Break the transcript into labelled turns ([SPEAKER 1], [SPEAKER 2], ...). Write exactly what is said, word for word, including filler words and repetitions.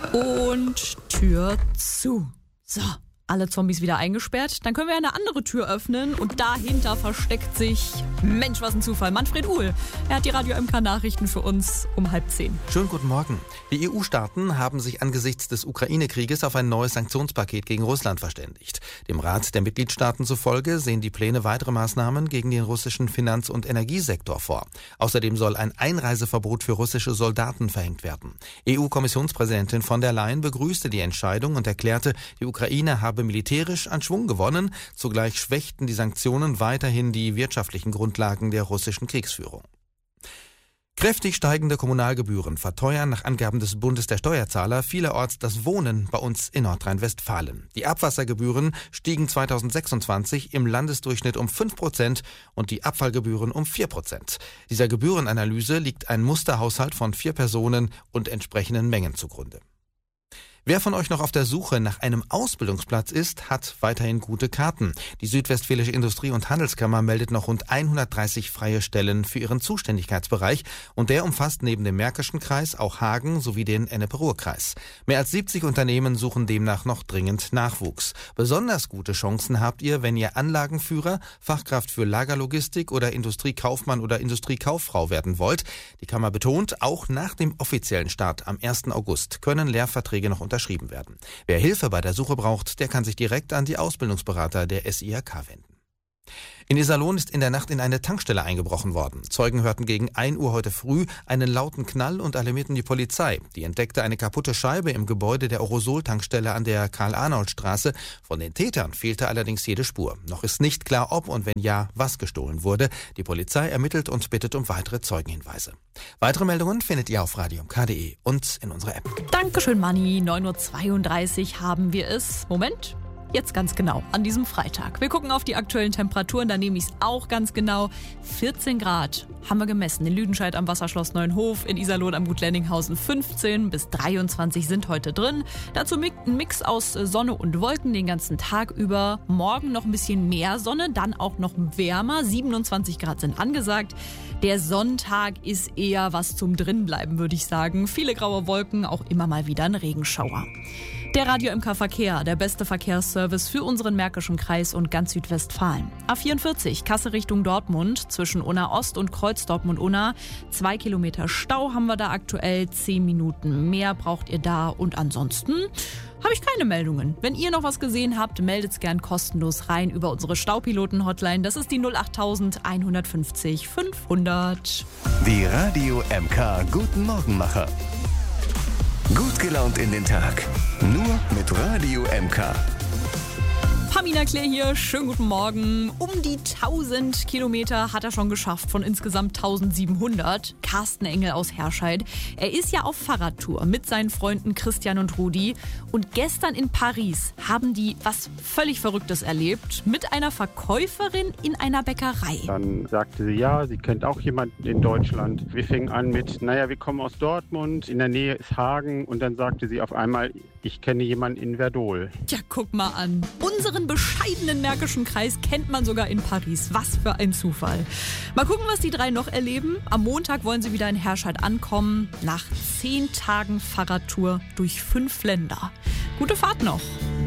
[SPEAKER 1] Und Tür zu. So, alle Zombies wieder eingesperrt. Dann können wir eine andere Tür öffnen und dahinter versteckt sich, Mensch, was ein Zufall, Manfred Uhl. Er hat die Radio M K Nachrichten für uns um halb zehn.
[SPEAKER 2] Schönen guten Morgen. Die E U-Staaten haben sich angesichts des Ukraine-Krieges auf ein neues Sanktionspaket gegen Russland verständigt. Dem Rat der Mitgliedstaaten zufolge sehen die Pläne weitere Maßnahmen gegen den russischen Finanz- und Energiesektor vor. Außerdem soll ein Einreiseverbot für russische Soldaten verhängt werden. E U-Kommissionspräsidentin von der Leyen begrüßte die Entscheidung und erklärte, die Ukraine habe militärisch an Schwung gewonnen. Zugleich schwächten die Sanktionen weiterhin die wirtschaftlichen Grundlagen der russischen Kriegsführung. Kräftig steigende Kommunalgebühren verteuern nach Angaben des Bundes der Steuerzahler vielerorts das Wohnen bei uns in Nordrhein-Westfalen. Die Abwassergebühren stiegen zweitausendsechsundzwanzig im Landesdurchschnitt um fünf Prozent und die Abfallgebühren um vier Prozent. Dieser Gebührenanalyse liegt ein Musterhaushalt von vier Personen und entsprechenden Mengen zugrunde. Wer von euch noch auf der Suche nach einem Ausbildungsplatz ist, hat weiterhin gute Karten. Die Südwestfälische Industrie- und Handelskammer meldet noch rund hundertdreißig freie Stellen für ihren Zuständigkeitsbereich und der umfasst neben dem Märkischen Kreis auch Hagen sowie den Ennepe-Ruhr-Kreis. Mehr als siebzig Unternehmen suchen demnach noch dringend Nachwuchs. Besonders gute Chancen habt ihr, wenn ihr Anlagenführer, Fachkraft für Lagerlogistik oder Industriekaufmann oder Industriekauffrau werden wollt. Die Kammer betont, auch nach dem offiziellen Start am ersten August können Lehrverträge noch unterschrieben werden. Wer Hilfe bei der Suche braucht, der kann sich direkt an die Ausbildungsberater der S I H K wenden. In Iserlohn ist in der Nacht in eine Tankstelle eingebrochen worden. Zeugen hörten gegen ein Uhr heute früh einen lauten Knall und alarmierten die Polizei. Die entdeckte eine kaputte Scheibe im Gebäude der Orosol-Tankstelle an der Karl-Arnold-Straße. Von den Tätern fehlte allerdings jede Spur. Noch ist nicht klar, ob und wenn ja, was gestohlen wurde. Die Polizei ermittelt und bittet um weitere Zeugenhinweise. Weitere Meldungen findet ihr auf radio m k punkt de und in unserer App.
[SPEAKER 1] Dankeschön, Manni. neun Uhr zweiunddreißig haben wir es. Moment. Jetzt ganz genau, an diesem Freitag. Wir gucken auf die aktuellen Temperaturen, da nehme ich es auch ganz genau. vierzehn Grad haben wir gemessen. In Lüdenscheid am Wasserschloss Neuenhof, in Iserlohn am Gut Lenninghausen fünfzehn bis dreiundzwanzig sind heute drin. Dazu ein Mix aus Sonne und Wolken den ganzen Tag über. Morgen noch ein bisschen mehr Sonne, dann auch noch wärmer. siebenundzwanzig Grad sind angesagt. Der Sonntag ist eher was zum Drinbleiben, würde ich sagen. Viele graue Wolken, auch immer mal wieder ein Regenschauer. Der Radio M K Verkehr, der beste Verkehrsservice für unseren Märkischen Kreis und ganz Südwestfalen. A vierundvierzig, Kassel Richtung Dortmund, zwischen Unna Ost und Kreuz Dortmund-Unna. Zwei Kilometer Stau haben wir da aktuell, zehn Minuten mehr braucht ihr da. Und ansonsten habe ich keine Meldungen. Wenn ihr noch was gesehen habt, meldet es gern kostenlos rein über unsere Staupiloten-Hotline. Das ist die null acht eins fünfzig fünfhundert.
[SPEAKER 3] Die Radio M K Guten Morgenmacher. Gut gelaunt in den Tag. Nur mit Radio M K.
[SPEAKER 1] Pamina Clay hier, schönen guten Morgen. Um die tausend Kilometer hat er schon geschafft, von insgesamt eintausendsiebenhundert. Carsten Engel aus Herscheid. Er ist ja auf Fahrradtour mit seinen Freunden Christian und Rudi. Und gestern in Paris haben die was völlig Verrücktes erlebt mit einer Verkäuferin in einer Bäckerei.
[SPEAKER 4] Dann sagte sie, ja, sie kennt auch jemanden in Deutschland. Wir fingen an mit, naja, wir kommen aus Dortmund, in der Nähe ist Hagen. Und dann sagte sie auf einmal, ich kenne jemanden in Verdol.
[SPEAKER 1] Tja, guck mal an. Unseren bescheidenen Märkischen Kreis kennt man sogar in Paris. Was für ein Zufall. Mal gucken, was die drei noch erleben. Am Montag wollen sie wieder in Herscheid ankommen. Nach zehn Tagen Fahrradtour durch fünf Länder. Gute Fahrt noch.